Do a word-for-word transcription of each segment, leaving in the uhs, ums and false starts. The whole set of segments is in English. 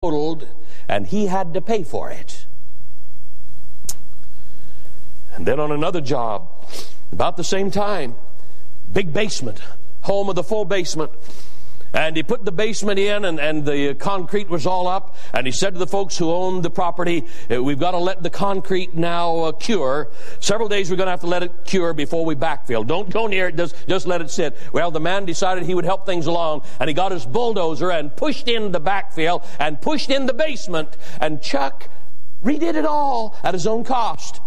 totaled, and he had to pay for it. And then on another job, about the same time, big basement, home of the full basement. And he put the basement in, and, and the concrete was all up. And he said to the folks who owned the property, we've got to let the concrete now uh, cure. Several days we're going to have to let it cure before we backfill. Don't go near it, just, just let it sit. Well, the man decided he would help things along. And he got his bulldozer and pushed in the backfill and pushed in the basement. And Chuck redid it all at his own cost.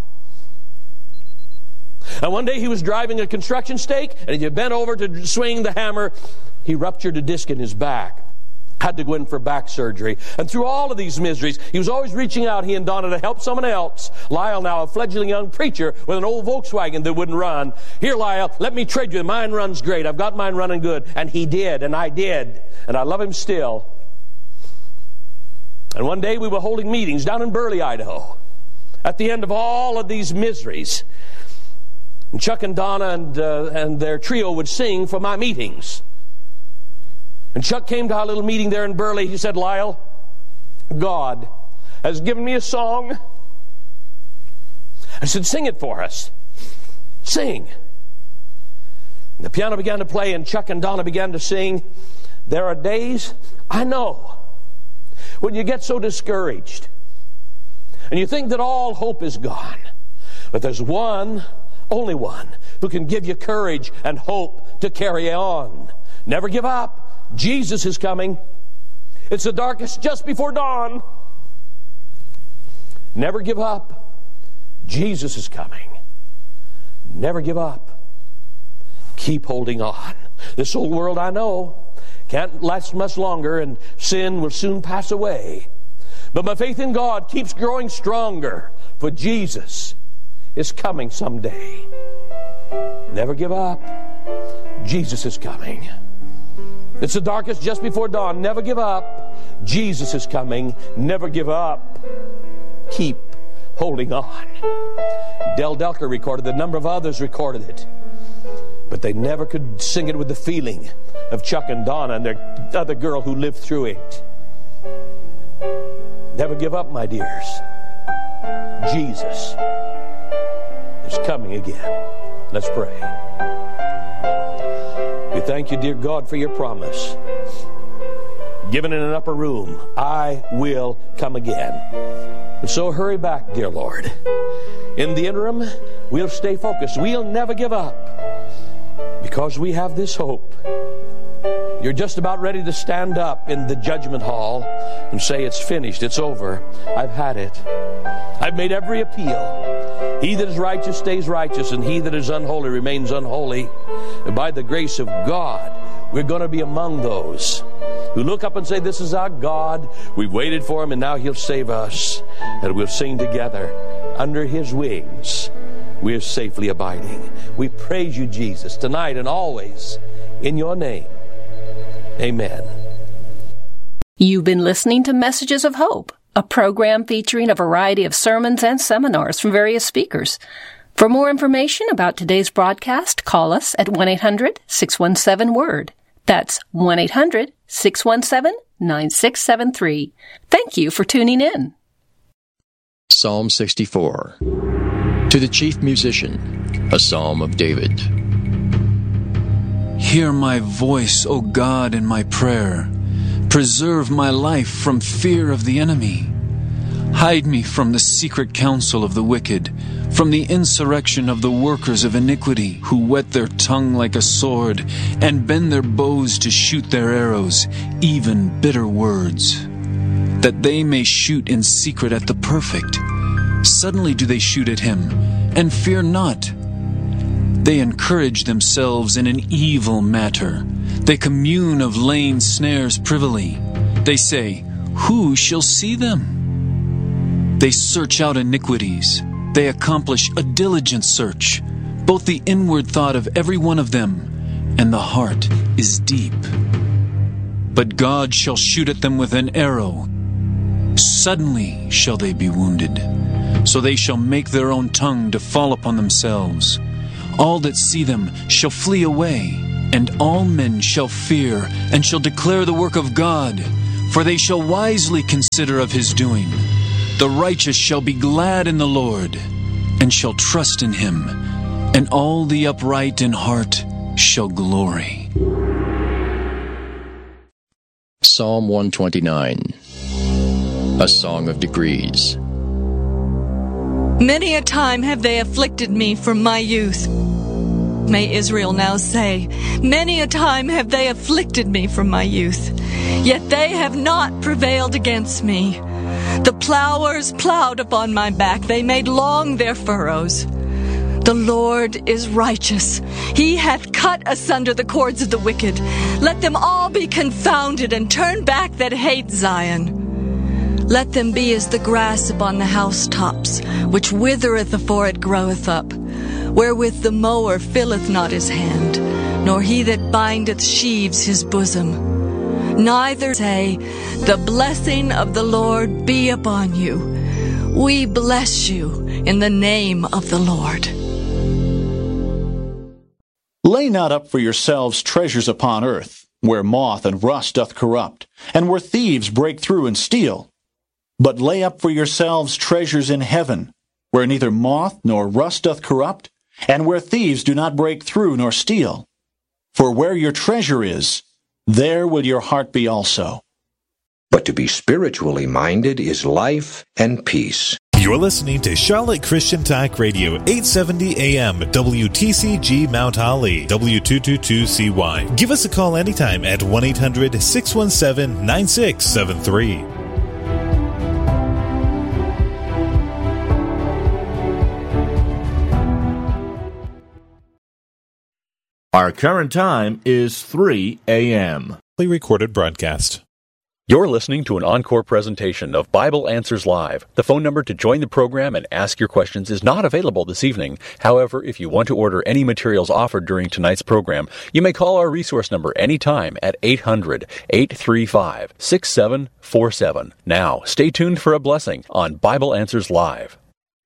And one day he was driving a construction stake, and he bent over to swing the hammer. He ruptured a disc in his back. Had to go in for back surgery. And through all of these miseries, he was always reaching out, he and Donna, to help someone else. Lyle, now a fledgling young preacher with an old Volkswagen that wouldn't run. Here, Lyle, let me trade you. Mine runs great. I've got mine running good. And he did, and I did. And I love him still. And one day we were holding meetings down in Burley, Idaho. At the end of all of these miseries, and Chuck and Donna and, uh, and their trio would sing for my meetings. And Chuck came to our little meeting there in Burley. He said, Lyle, God has given me a song. I said, sing it for us. Sing. And the piano began to play, and Chuck and Donna began to sing. There are days, I know, when you get so discouraged and you think that all hope is gone. But there's one, only one, who can give you courage and hope to carry on. Never give up. Jesus is coming. It's the darkest just before dawn. Never give up. Jesus is coming. Never give up. Keep holding on. This old world, I know, can't last much longer, and sin will soon pass away. But my faith in God keeps growing stronger, for Jesus is coming someday. Never give up. Jesus is coming. It's the darkest just before dawn. Never give up. Jesus is coming. Never give up. Keep holding on. Del Delker recorded it. A number of others recorded it. But they never could sing it with the feeling of Chuck and Donna and their other girl who lived through it. Never give up, my dears. Jesus is coming again. Let's pray. We thank you, dear God, for your promise. Given in an upper room, I will come again. And so hurry back, dear Lord. In the interim, we'll stay focused. We'll never give up because we have this hope. You're just about ready to stand up in the judgment hall and say, it's finished, it's over. I've had it. I've made every appeal. He that is righteous stays righteous, and he that is unholy remains unholy. And by the grace of God, we're going to be among those who look up and say, this is our God. We've waited for him, and now he'll save us. And we'll sing together, under his wings we're safely abiding. We praise you, Jesus, tonight and always, in your name. Amen. You've been listening to Messages of Hope, a program featuring a variety of sermons and seminars from various speakers. For more information about today's broadcast, call us at one eight hundred six one seven word. That's one eight hundred six one seven nine six seven three. Thank you for tuning in. Psalm sixty-four. To the chief musician, a psalm of David. Hear my voice, O God, in my prayer. Preserve my life from fear of the enemy. Hide me from the secret counsel of the wicked, from the insurrection of the workers of iniquity, who whet their tongue like a sword, and bend their bows to shoot their arrows, even bitter words, that they may shoot in secret at the perfect. Suddenly do they shoot at him, and fear not. They encourage themselves in an evil matter. They commune of laying snares privily. They say, who shall see them? They search out iniquities. They accomplish a diligent search. Both the inward thought of every one of them and the heart is deep. But God shall shoot at them with an arrow. Suddenly shall they be wounded. So they shall make their own tongue to fall upon themselves. All that see them shall flee away, and all men shall fear, and shall declare the work of God. for they shall wisely consider of his doing. The righteous shall be glad in the Lord, and shall trust in him, and all the upright in heart shall glory. Psalm one twenty-nine, a song of degrees. Many a time have they afflicted me from my youth. May Israel now say, many a time have they afflicted me from my youth, yet they have not prevailed against me. The plowers plowed upon my back, they made long their furrows. The Lord is righteous. He hath cut asunder the cords of the wicked. Let them all be confounded, and turn back that hate Zion. Let them be as the grass upon the housetops, which withereth afore it groweth up, wherewith the mower filleth not his hand, nor he that bindeth sheaves his bosom. Neither say, the blessing of the Lord be upon you. We bless you in the name of the Lord. Lay not up for yourselves treasures upon earth, where moth and rust doth corrupt, and where thieves break through and steal. But lay up for yourselves treasures in heaven, where neither moth nor rust doth corrupt, and where thieves do not break through nor steal. For where your treasure is, there will your heart be also. But to be spiritually minded is life and peace. You're listening to Charlotte Christian Talk Radio, eight seventy A M, W T C G Mount Holly, W two twenty-two C Y. Give us a call anytime at one eight hundred, six one seven, nine six seven three. Our current time is three A M. Recorded broadcast. You're listening to an encore presentation of Bible Answers Live. The phone number to join the program and ask your questions is not available this evening. However, if you want to order any materials offered during tonight's program, you may call our resource number anytime at eight hundred, eight three five, six seven four seven. Now, stay tuned for a blessing on Bible Answers Live.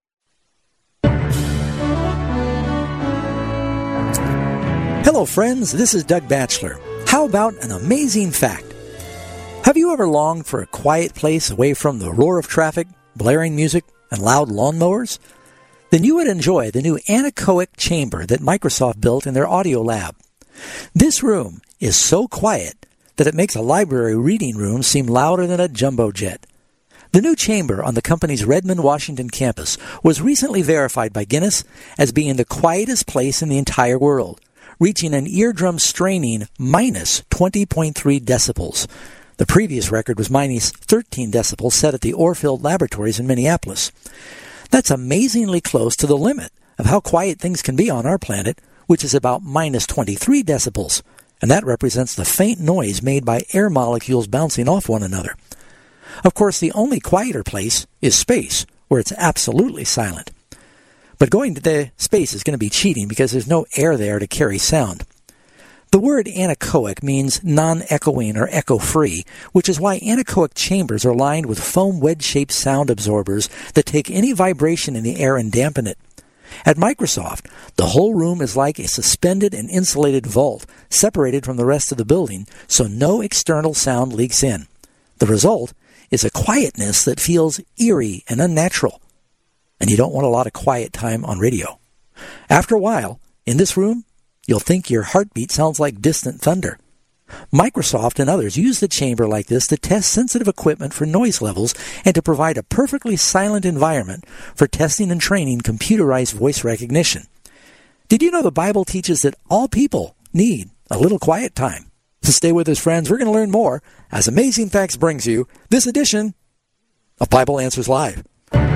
Hello, friends. This is Doug Batchelor. How about an amazing fact? Have you ever longed for a quiet place away from the roar of traffic, blaring music, and loud lawnmowers? Then you would enjoy the new anechoic chamber that Microsoft built in their audio lab. This room is so quiet that it makes a library reading room seem louder than a jumbo jet. The new chamber on the company's Redmond, Washington campus was recently verified by Guinness as being the quietest place in the entire world, reaching an eardrum straining minus twenty point three decibels. The previous record was minus thirteen decibels set at the Orfield Laboratories in Minneapolis. That's amazingly close to the limit of how quiet things can be on our planet, which is about minus twenty-three decibels, and that represents the faint noise made by air molecules bouncing off one another. Of course, the only quieter place is space, where it's absolutely silent. But going to the space is going to be cheating because there's no air there to carry sound. The word anechoic means non-echoing or echo-free, which is why anechoic chambers are lined with foam wedge-shaped sound absorbers that take any vibration in the air and dampen it. At Microsoft, the whole room is like a suspended and insulated vault, separated from the rest of the building, so no external sound leaks in. The result is a quietness that feels eerie and unnatural. And you don't want a lot of quiet time on radio. After a while, in this room, you'll think your heartbeat sounds like distant thunder. Microsoft and others use the chamber like this to test sensitive equipment for noise levels and to provide a perfectly silent environment for testing and training computerized voice recognition. Did you know the Bible teaches that all people need a little quiet time? So stay with us, friends. We're going to learn more as Amazing Facts brings you this edition of Bible Answers Live.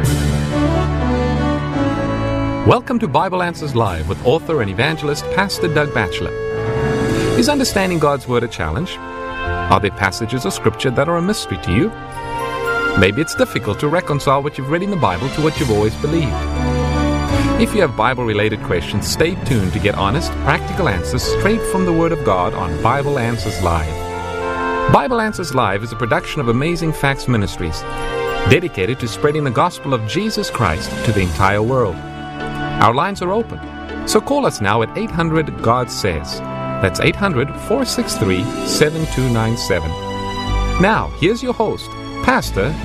Welcome to Bible Answers Live with author and evangelist Pastor Doug Batchelor. Is understanding God's Word a challenge? Are there passages of Scripture that are a mystery to you? Maybe it's difficult to reconcile what you've read in the Bible to what you've always believed. If you have Bible-related questions, stay tuned to get honest, practical answers straight from the Word of God on Bible Answers Live. Bible Answers Live is a production of Amazing Facts Ministries, dedicated to spreading the gospel of Jesus Christ to the entire world. Our lines are open, so call us now at eight hundred God Says. That's eight hundred, four six three, seven two nine seven. Now, here's your host, Pastor